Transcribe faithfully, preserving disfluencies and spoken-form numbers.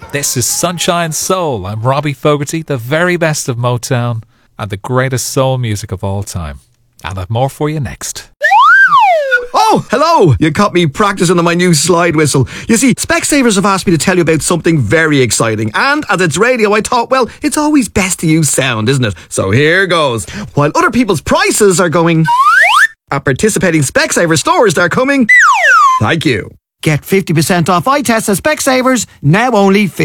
This is Sunshine Soul. I'm Robbie Fogarty, the very best of Motown and the greatest soul music of all time. And I've more for you next. Oh, hello! You caught me practicing on my new slide whistle. You see, Specsavers have asked me to tell you about something very exciting. And as it's radio, I thought, well, it's always best to use sound, isn't it? So here goes. While other people's prices are going... at participating Specsavers stores, they're coming... thank you. Get fifty percent off eye tests at Specsavers, now only